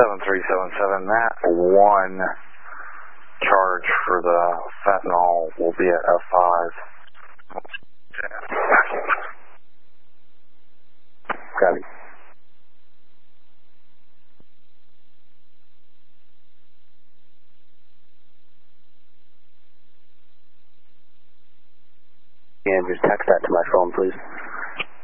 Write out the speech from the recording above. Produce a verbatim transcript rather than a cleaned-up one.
seven three seven seven, that one charge for the fentanyl will be at F five. Copy. And just text that to my phone, please.